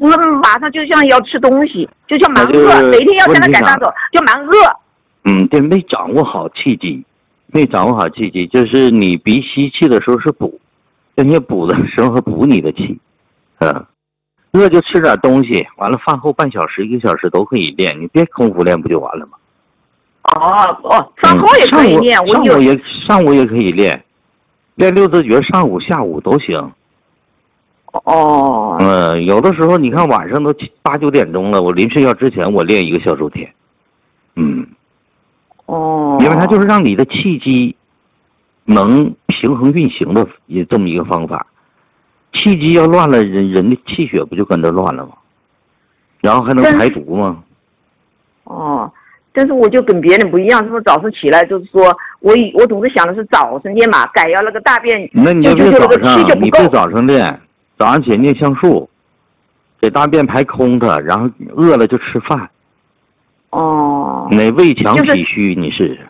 我马上就像要吃东西，就像蛮饿，每天要在那赶上走，就蛮饿。 这没掌握好气机，就是你鼻吸气的时候是补，人家补的时候补你的气，饿就吃点东西，完了饭后半小时、1个小时都可以练，你别空腹练不就完了吗？ 饭后也可以练， 上午也可以练六字诀，上午、下午都行。有的时候你看晚上都8、9点钟了，我临睡觉之前我练1个小周天。因为它就是让你的气机能平衡运行的这么一个方法。气机要乱了，人的气血不就跟着乱了吗？然后还能排毒吗？ 但是我就跟别人不一样，是不是早上起来就是说我总是想的是早晨练嘛，改要那个大便， 那你就别早上， 你别早上练，早上起来念橡树，给大便排空它，然后饿了就吃饭。那胃强体虚，你试试。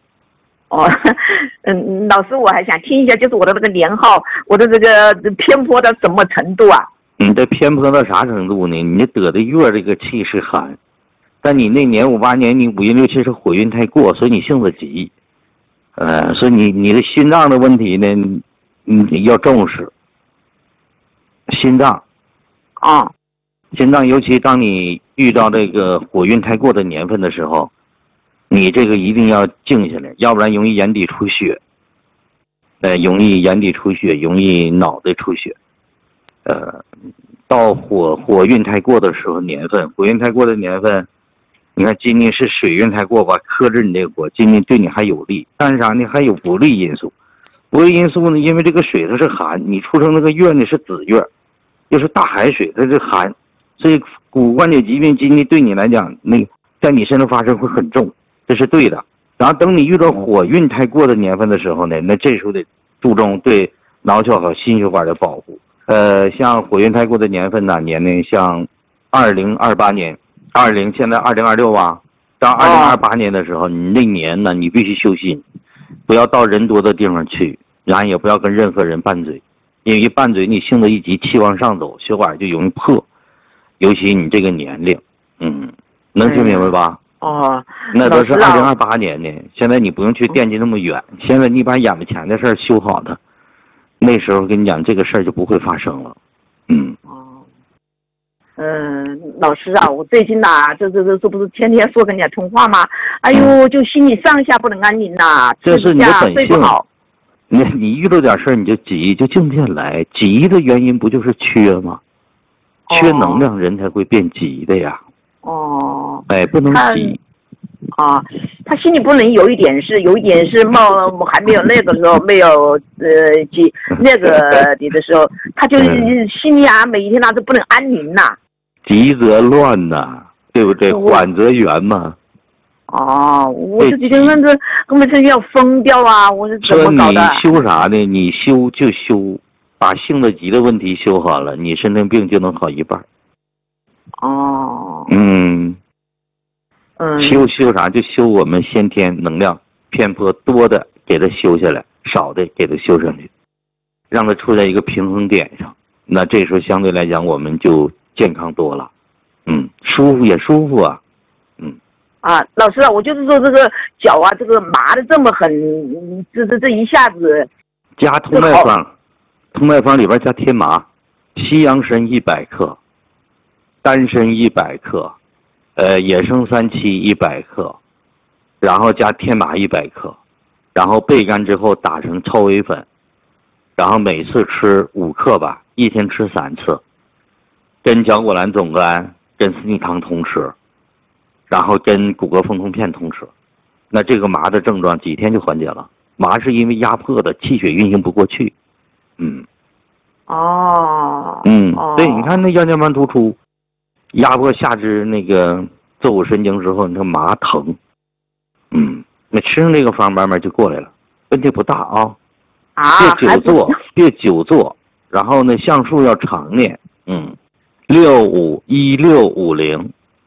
老师，我还想听一下，就是我的这个年号，我的这个偏颇到什么程度啊？ 你这偏颇到啥程度呢？你得的月这个气是寒，但你那年58年，你5运6气是火运太过，所以你性子急。所以你的心脏的问题呢，你要重视。心脏。心脏，尤其当你遇到这个火运太过的年份的时候，你这个一定要静下来，要不然容易眼底出血，容易眼底出血，容易脑袋出血。到火运太过的时候，火运太过的年份，你看今年是水运太过吧，克制你这个火，今年对你还有利，但是啥呢？还有不利因素。不利因素呢，因为这个水它是寒，你出生那个月呢是子月，又是大海水，它是寒，所以骨关节疾病今年对你来讲，在你身上发生会很重，这是对的。然后等你遇到火运太过的年份的时候呢，那这时候得注重对脑血和心血管的保护。像火运太过的年份哪年呢？像2028年现在2026啊，到2028年的时候，你那年呢，你必须修心，不要到人多的地方去，然后也不要跟任何人拌嘴，因为一拌嘴你性子一急，气往上走，血管就容易破，尤其你这个年龄，能听明白吧？那都是2028年呢。现在你不用去惦记那么远，现在你把眼巴前的事修好它，那时候跟你讲这个事儿就不会发生了。 老师啊，我最近呐，这不是天天说跟你通话吗？哎呦，就心里上下不能安宁呐， 这是你的本性。 睡不好。 你遇到点事儿你就急，就静下来。急的原因不就是缺吗？缺能量人才会变急的呀。不能急。 他心里不能有一点是还没有那个时候没有急那个你的时候，他就心里啊每一天他都不能安宁呐。 急则乱呐，对不对？缓则圆嘛。 我这几天甚至根本是要疯掉啊！我是怎么搞的？ 你修啥呢？你修就修，把性子急的问题修好了，你身上病就能好一半。修啥？就修我们先天能量偏颇多的，给它修下来；少的给它修上去，让它处在一个平衡点上。那这时候相对来讲，我们就健康多了。舒服也舒服啊。 老师啊，我就是说这个脚啊，这个麻的这么狠，这一下子。 加通脉方，通脉方里边加天麻，西洋参100克，丹参100克，野生3七100克，然后加天麻100克，然后焙干之后打成糙微粉，然后每次吃5克吧，一天吃3次，跟绞果兰总干、跟四逆汤同吃，然后跟骨骼风通片同吃。那这个麻的症状几天就缓解了。麻是因为压迫的气血运行不过去。对，你看那腰间盘突出压迫下肢那个坐骨神经之后，你看麻疼。那吃上这个方慢慢就过来了，问题不大啊。别久坐，然后呢橡树要常念。651650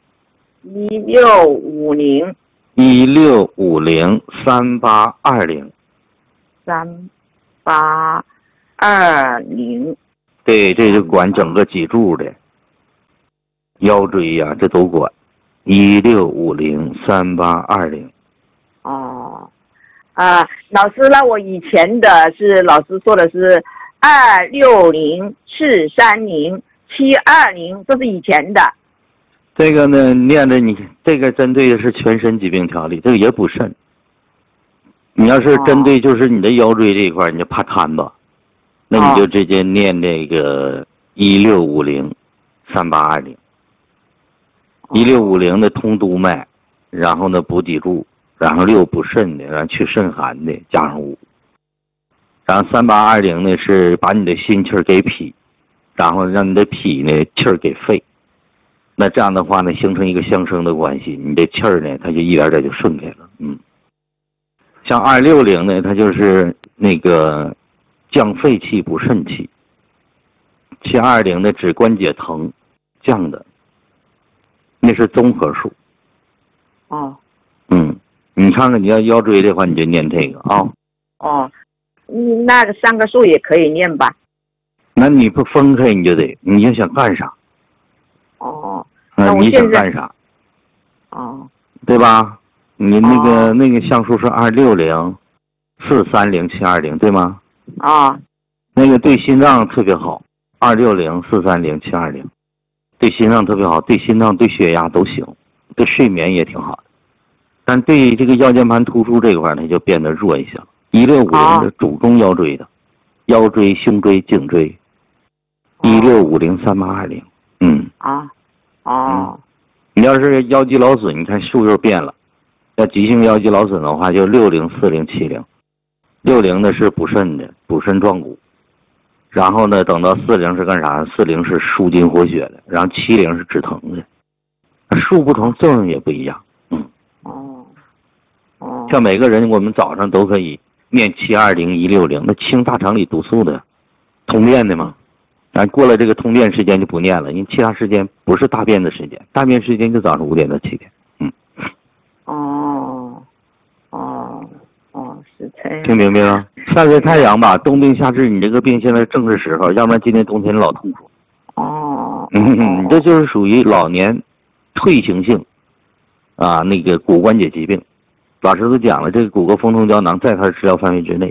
1650 1650 3820 3820。 对，这就管整个脊柱的。 腰椎呀，这都管。16503820。 哦，老师，那我以前的是老师说的是260430-720，这是以前的。 这个呢，念着你这个针对的是全身疾病调理，这个也补肾。你要是针对就是你的腰椎这一块，你就怕瘫吧，那你就直接念这个16503820。1650的通督脉，然后呢补脊柱，然后6补肾的，然后去肾寒的，加上5。然后3820呢是把你的心气儿给脾，然后让你的脾呢气儿给肺。那这样的话呢，形成一个相生的关系，你的气儿呢，它就一点点就顺开了。像260呢，它就是那个降肺气补肾气。720呢指关节疼，降的，那是综合术。你看看你要腰椎的话，你就念这个啊。 那个3个数也可以念吧？ 那你不分开你就得，你就想干啥？你想干啥？对吧？你那个项数是260-430-720，对吗？那个对心脏特别好，260-430-720，对心脏特别好，对心脏对血压都行，对睡眠也挺好的。但对这个腰间盘突出这块呢，就变得弱一些了。1650是主攻腰椎的，腰椎、胸椎、颈椎。16503820。你要是腰肌劳损，你看数又变了。要急性腰肌劳损的话，就60-40-70。60呢是补肾的，补肾壮骨。然后呢，等到40是干啥？40是舒筋活血的，然后70是止疼的。数不同，作用也不一样。像每个人，我们早上都可以念720-160，那清大肠里毒素的，通便的嘛。过了这个通便时间就不念了，因为其他时间不是大便的时间，大便时间就早上5点到7点。 是这样。 听明白了？晒晒太阳吧，冬病夏治，你这个病现在正是时候，要不然今年冬天老痛苦。你这就是属于老年退行性那个骨关节疾病。老师都讲了，这个骨骼风痛胶囊在他的治疗范围之内。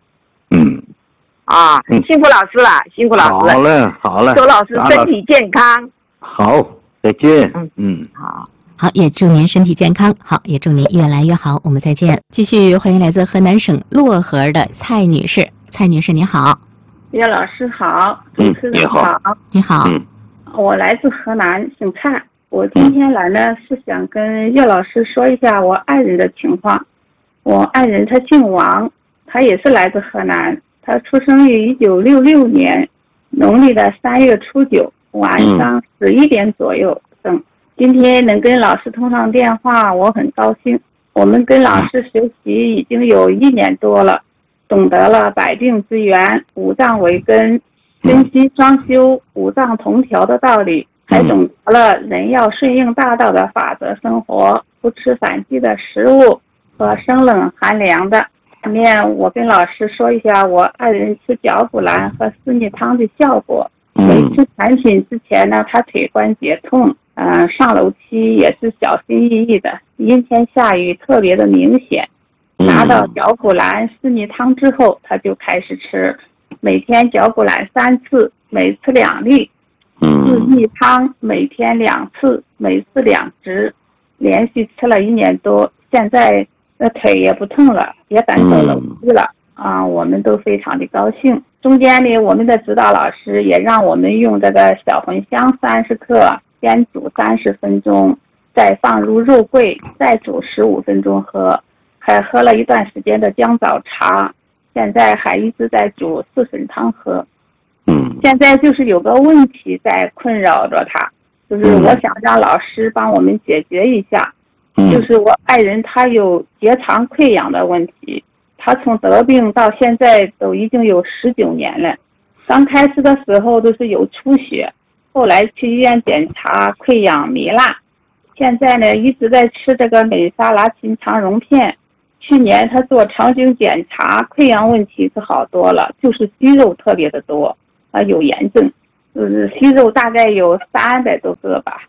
辛苦老师了，辛苦老师。 好嘞。 祝老师身体健康。 好，再见。 好，也祝您身体健康。好，也祝您越来越好。我们再见。继续欢迎来自河南省漯河的蔡女士。蔡女士，你好。 叶老师好，主持人好。 你好。 我来自河南，姓蔡。我今天来呢是想跟叶老师说一下我爱人的情况。我爱人他姓王，他也是来自河南，他出生于1966年农历的3月初9晚上11点左右生。今天能跟老师通上电话，我很高兴。我们跟老师学习已经有1年多了，懂得了百病之源、五脏为根、身心双修、五脏同调的道理，还懂得了人要顺应大道的法则生活，不吃反季的食物和生冷寒凉的。下面我跟老师说一下我爱人吃绞股蓝和四逆汤的效果。没吃产品之前呢，他腿关节痛，上楼梯也是小心翼翼的，阴天下雨特别的明显。拿到绞股蓝、四逆汤之后，他就开始吃，每天绞股蓝3次，每次2粒；四逆汤每天2次，每次2支，连续吃了1年多，现在腿也不痛了，也敢走楼梯了。我们都非常的高兴。中间呢，我们的指导老师也让我们用这个小茴香30克，先煮30分钟，再放入肉桂，再煮15分钟喝，还喝了一段时间的姜枣茶，现在还一直在煮4神汤喝。现在就是有个问题在困扰着他，就是我想让老师帮我们解决一下。就是我爱人他有结肠溃疡的问题，他从得病到现在都已经有19年了。刚开始的时候都是有出血，后来去医院检查溃疡糜烂，现在呢一直在吃这个美沙拉嗪肠溶片。去年他做肠镜检查，溃疡问题是好多了，就是息肉特别的多，有炎症，就是息肉大概有300多个吧。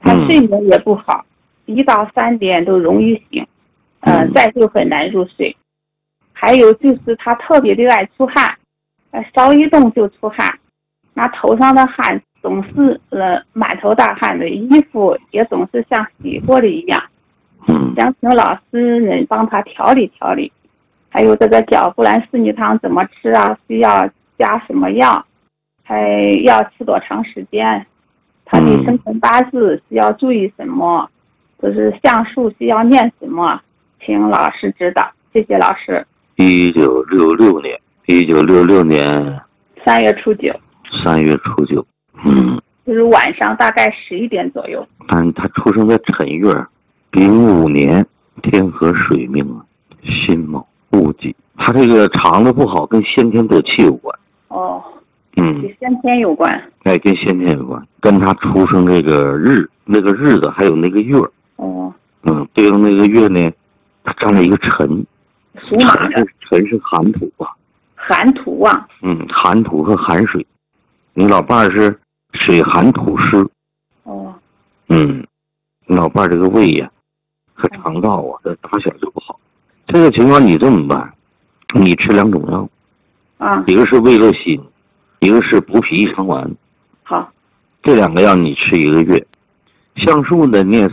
他睡眠也不好，1到3点都容易醒，再就很难入睡。还有就是他特别的爱出汗，稍一动就出汗，那头上的汗总是满头大汗的，衣服也总是像洗过的一样。想请老师能帮他调理调理。还有这个脚布兰氏妮汤怎么吃啊？需要加什么药？还要吃多长时间？他的生辰八字需要注意什么？就是相术需要念什么？请老师指导，谢谢老师。 1966年 3月初9。 3月初9， 就是晚上大概11点左右。 但他出生在辰月，05年，天河水命啊，辛卯戊己。他这个肠子不好，跟先天得气有关。 跟先天有关。 跟先天有关，跟他出生这个那个日子还有那个月。对应那个月呢，他占了一个辰。 属马的。 辰是寒土啊。 寒土啊。 寒土和寒水。你老伴是水寒土湿。你老伴这个胃呀和肠道啊，这打小就不好。这个情况你这么办？你吃2种药。一个是胃乐心，一个是补脾益肠丸。 好。 这2个药你吃1个月。相术呢念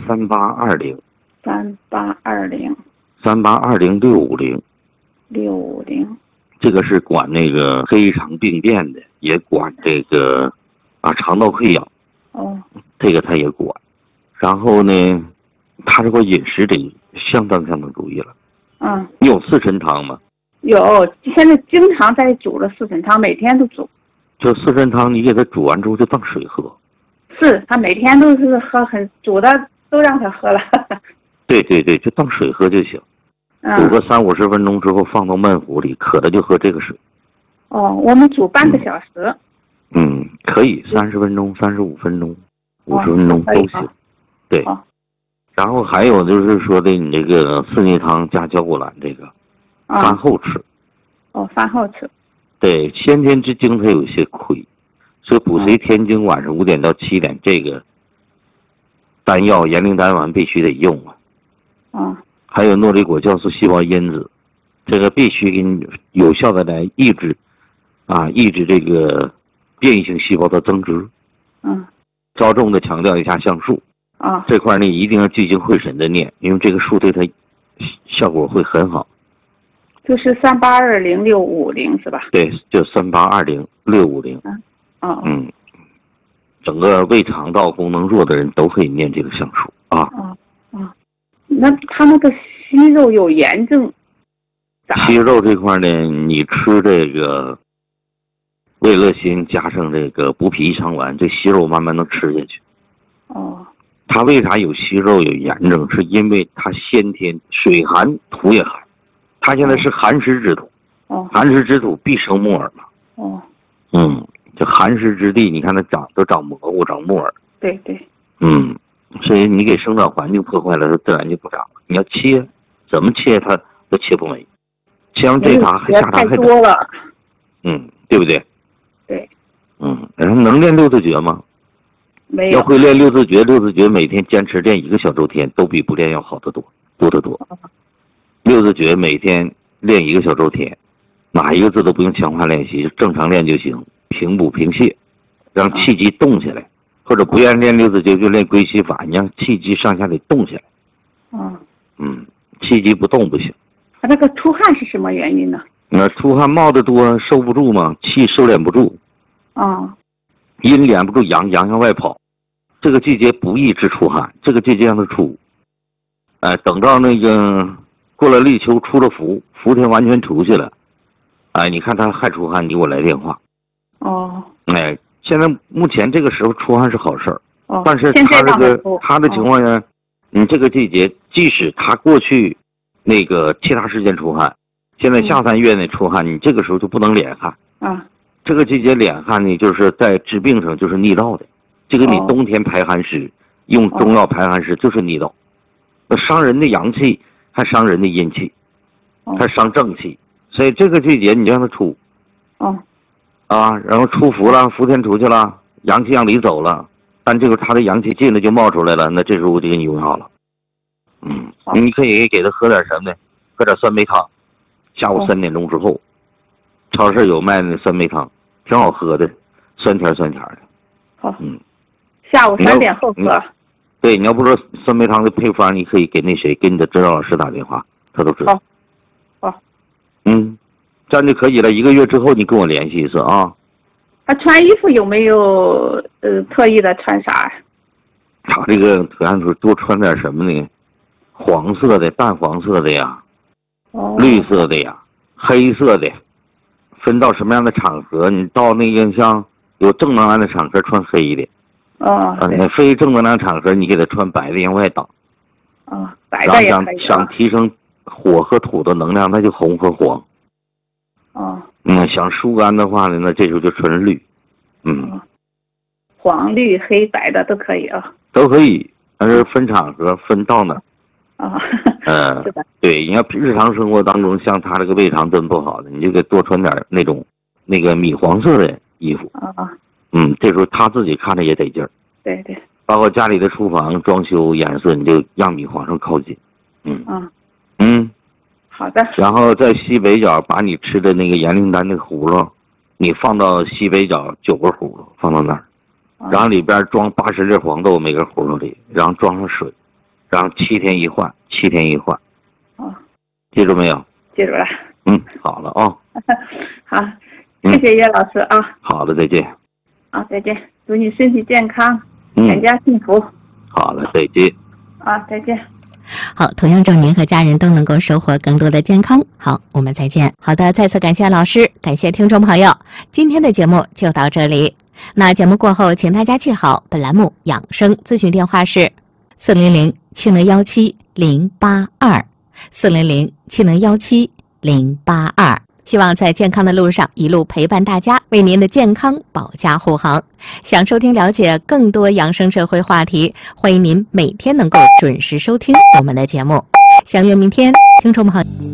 3820。3820。650。这个是管那个黑肠病变的，也管这个肠道溃疡。这个他也管。然后呢，他这个饮食得相当注意了。你有四神汤吗？ 有，现在经常在煮了四神汤，每天都煮。 就四神汤，你给他煮完之后就当水喝。 是，他每天都是喝，煮的都让他喝了。 对，就当水喝就行。煮个30-50分钟之后放到焖壶里，渴了就喝这个水。 我们煮半个小时。 可以30分钟、35分钟、50分钟都行。对。然后还有就是说的，你这个四逆汤加焦骨兰这个，饭后吃。 饭后吃。 对，先天之精它有些亏，所以补髓填精晚上5点到7点这个丹药延龄丹丸必须得用还有诺丽果酵素细胞因子，这个必须给你有效的来抑制这个变异性细胞的增殖。着重的强调一下相术。这块呢一定要聚精会神的念，因为这个术对它效果会很好。 就是3820650是吧？对， 就3820650。整个胃肠道功能弱的人都可以念这个相术那他那个息肉有炎症。 息肉这块呢，你吃这个胃乐心加上这个补脾益肠丸，这息肉慢慢能吃下去。他为啥有息肉有炎症？是因为他先天水寒土也寒，他现在是寒湿之土。寒湿之土必生木耳嘛。这寒湿之地，你看它都长蘑菇长木耳。 对。 所以你给生长环境破坏了，它自然就不长了。你要切，怎么切它都切不没。切完这茬还下茬还多了。 对不对？ 对。 然后能练6字诀吗？ 没有。 要会练6字诀，6字诀每天坚持练1个小周天，都比不练要好得多得多。6字诀每天练1个小周天，哪一个字都不用强化练习，正常练就行。平补平泻，让气机动起来。或者不愿意练6字诀就练归西法，你让气机上下得动起来。气机不动不行。 那个出汗是什么原因呢？ 出汗冒得多，收不住嘛，气收敛不住。阴敛不住阳向外跑。这个季节不宜之出汗，这个季节让它出。等到那个过了立秋，出了伏天完全出去了。你看他还出汗，你给我来电话。现在目前这个时候出汗是好事儿。但是他的情况呢，你这个季节即使他过去那个其他时间出汗，现在下3月呢出汗，你这个时候就不能敛汗。这个季节敛汗呢，就是在治病上就是逆道的。这个你冬天排寒湿，用中药排寒湿就是逆道，那伤人的阳气，还伤人的阴气，还伤正气。所以这个季节你就让他出。然后出伏了，伏天出去了，阳气让里走了， 但这个他的阳气进来就冒出来了，那这时候我就给你用药了。你可以给他喝点什么呢？喝点酸梅汤，下午3点钟之后，超市有卖的酸梅汤，挺好喝的，酸甜酸甜的。 好，下午3点后喝。 对，你要不知道酸梅汤的配方，你可以给那谁，给你的指导老师打电话，他都知道。 好。 这样就可以了。1个月之后你跟我联系一次啊。 他穿衣服有没有特意的穿啥？ 他这个按说多穿点什么呢？黄色的、淡黄色的呀，绿色的呀，黑色的，分到什么样的场合？你到那个像有正能量的场合穿黑的，非正能量场合你给他穿白的往外挡。 白的也可以。 想提升火和土的能量，那就红和黄。想疏肝的话呢，那这时候就穿绿。 黄、绿、黑、白的都可以啊。 都可以，但是分场合分到哪。对，你要日常生活当中，像他这个胃肠真不好的，你就给多穿点那个米黄色的衣服。这时候他自己看着也得劲儿。 对。 包括家里的厨房装修颜色，你就让米黄上靠近。 好的。 然后在西北角把你吃的那个盐灵丹的葫芦，你放到西北角9个葫芦放到那儿，然后里边装80粒黄豆，每个葫芦里，然后装上水，然后7天一换，7天一换。记住没有？ 记住了。 好了啊。 好，谢谢叶老师啊。 好的，再见。 再见，祝你身体健康，全家幸福。 好了，再见。 再见。 好，同样祝您和家人都能够收获更多的健康。好，我们再见。好的，再次感谢老师，感谢听众朋友，今天的节目就到这里。那节目过后，请大家记好本栏目养生咨询电话是400-7017-082，400-7017-082。希望在健康的路上一路陪伴大家，为您的健康保驾护航。想收听了解更多养生社会话题，欢迎您每天能够准时收听我们的节目。相约明天，听众朋友。